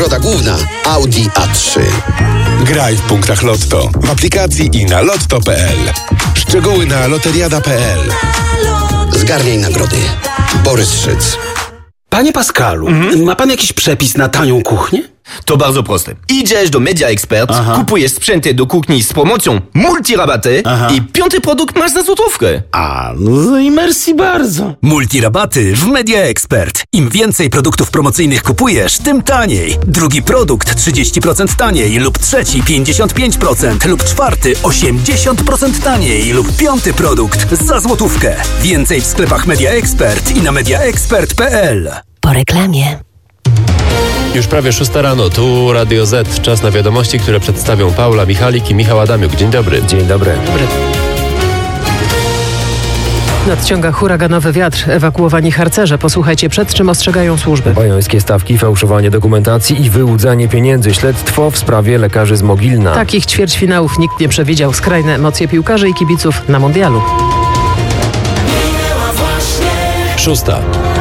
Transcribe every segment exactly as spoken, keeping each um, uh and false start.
Nagroda główna Audi A trzy. Graj w punktach Lotto, w aplikacji i na lotto kropka p l. Szczegóły na loteriada kropka p l. Zgarniaj nagrody. Borys Szyc. Panie Pascalu, mhm. ma pan jakiś przepis na tanią kuchnię? To bardzo proste. Idziesz do Media Expert, Aha. kupujesz sprzęty do kuchni z promocją multirabaty Aha. i piąty produkt masz za złotówkę. A, no i merci bardzo. Multirabaty w Media Expert. Im więcej produktów promocyjnych kupujesz, tym taniej. Drugi produkt trzydzieści procent taniej lub trzeci pięćdziesiąt pięć procent lub czwarty osiemdziesiąt procent taniej lub piąty produkt za złotówkę. Więcej w sklepach Media Expert i na media expert kropka p l. Po reklamie. Już prawie szósta rano, tu Radio Z. Czas na wiadomości, które przedstawią Paula Michalik i Michał Adamiuk. Dzień dobry. Dzień dobry. Dobry. Nadciąga huraganowy wiatr. Ewakuowani harcerze. Posłuchajcie, przed czym ostrzegają służby. Bojońskie stawki, fałszowanie dokumentacji i wyłudzanie pieniędzy. Śledztwo w sprawie lekarzy z Mogilna. Takich ćwierćfinałów nikt nie przewidział. Skrajne emocje piłkarzy i kibiców na mundialu. Szósta.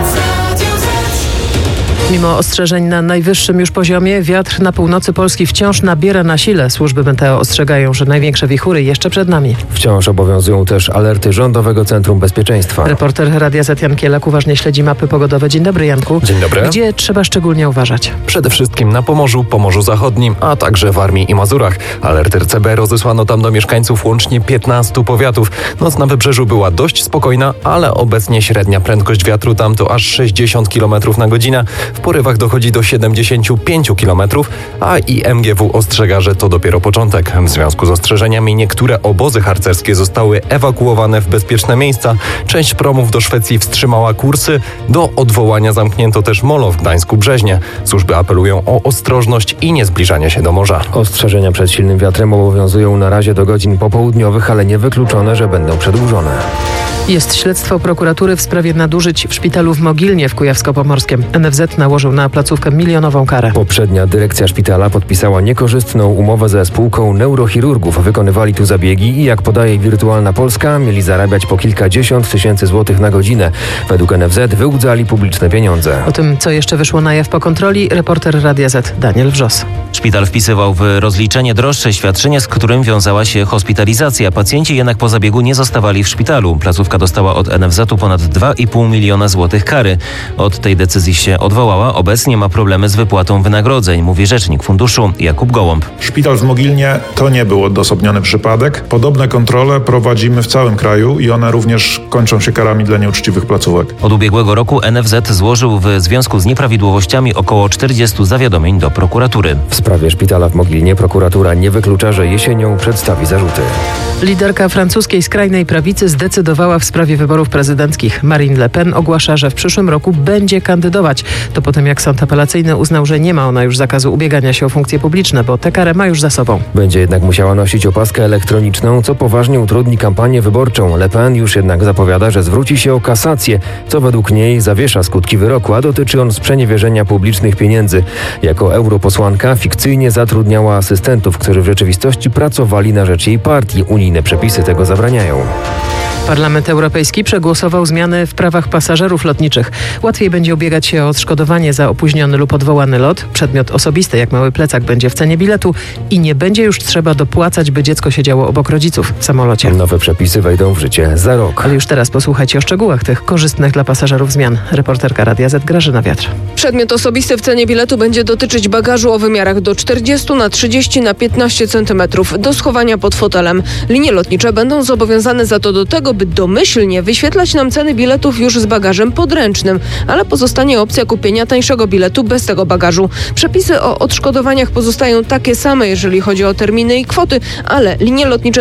Mimo ostrzeżeń na najwyższym już poziomie, wiatr na północy Polski wciąż nabiera na sile. Służby meteo ostrzegają, że największe wichury jeszcze przed nami. Wciąż obowiązują też alerty Rządowego Centrum Bezpieczeństwa. Reporter Radia Z Jan Kielak uważnie śledzi mapy pogodowe. Dzień dobry, Janku. Dzień dobry. Gdzie trzeba szczególnie uważać? Przede wszystkim na Pomorzu, Pomorzu Zachodnim, a także w Warmii i Mazurach. Alert R C B rozesłano tam do mieszkańców łącznie piętnastu powiatów. Noc na wybrzeżu była dość spokojna, ale obecnie średnia prędkość wiatru tam to aż sześćdziesiąt kilometrów na godzinę. W porywach dochodzi do siedemdziesiąt pięć kilometrów, a I M G W ostrzega, że to dopiero początek. W związku z ostrzeżeniami niektóre obozy harcerskie zostały ewakuowane w bezpieczne miejsca. Część promów do Szwecji wstrzymała kursy. Do odwołania zamknięto też molo w Gdańsku-Brzeźnie. Służby apelują o ostrożność i niezbliżanie się do morza. Ostrzeżenia przed silnym wiatrem obowiązują na razie do godzin popołudniowych, ale niewykluczone, że będą przedłużone. Jest śledztwo prokuratury w sprawie nadużyć w szpitalu w Mogilnie w Kujawsko-Pomorskiem. N F Z nałożył na placówkę milionową karę. Poprzednia dyrekcja szpitala podpisała niekorzystną umowę ze spółką neurochirurgów. Wykonywali tu zabiegi i jak podaje Wirtualna Polska, mieli zarabiać po kilkadziesiąt tysięcy złotych na godzinę. Według N F Z wyłudzali publiczne pieniądze. O tym, co jeszcze wyszło na jaw po kontroli, reporter Radia Z Daniel Wrzos. Szpital wpisywał w rozliczenie droższe świadczenie, z którym wiązała się hospitalizacja. Pacjenci jednak po zabiegu nie zostawali w szpitalu. Placówka dostała od N F Z-u ponad dwa i pół miliona złotych kary. Od tej decyzji się odwołała. Obecnie ma problemy z wypłatą wynagrodzeń, mówi rzecznik funduszu Jakub Gołąb. Szpital w Mogilnie to nie był odosobniony przypadek. Podobne kontrole prowadzimy w całym kraju i one również kończą się karami dla nieuczciwych placówek. Od ubiegłego roku N F Z złożył w związku z nieprawidłowościami około czterdziestu zawiadomień do prokuratury. W sprawie szpitala w Mogilnie prokuratura nie wyklucza, że jesienią przedstawi zarzuty. Liderka francuskiej skrajnej prawicy zdecydowała w sprawie wyborów prezydenckich. Marine Le Pen ogłasza, że w przyszłym roku będzie kandydować. To po tym, jak sąd apelacyjny uznał, że nie ma ona już zakazu ubiegania się o funkcje publiczne, bo tę karę ma już za sobą. Będzie jednak musiała nosić opaskę elektroniczną, co poważnie utrudni kampanię wyborczą. Le Pen już jednak zapowiada, że zwróci się o kasację, co według niej zawiesza skutki wyroku, a dotyczy on sprzeniewierzenia publicznych pieniędzy. Jako europosłanka fikcyjnie zatrudniała asystentów, którzy w rzeczywistości pracowali na rzecz jej partii. Unijne przepisy tego zabraniają. Parlament Europejski przegłosował zmiany w prawach pasażerów lotniczych. Łatwiej będzie ubiegać się o odszkodowanie za opóźniony lub odwołany lot. Przedmiot osobisty, jak mały plecak, będzie w cenie biletu i nie będzie już trzeba dopłacać, by dziecko siedziało obok rodziców w samolocie. Nowe przepisy wejdą w życie za rok. Ale już teraz posłuchajcie o szczegółach tych korzystnych dla pasażerów zmian. Reporterka Radia Z Grażyna Wiatr. Przedmiot osobisty w cenie biletu będzie dotyczyć bagażu o wymiarach do czterdziestu na trzydzieści na piętnaście centymetrów do schowania pod fotelem. Linie lotnicze będą zobowiązane za to do tego, by domyślnie wyświetlać nam ceny biletów już z bagażem podręcznym, ale pozostanie opcja kupienia tańszego biletu bez tego bagażu. Przepisy o odszkodowaniach pozostają takie same, jeżeli chodzi o terminy i kwoty, ale linie lotnicze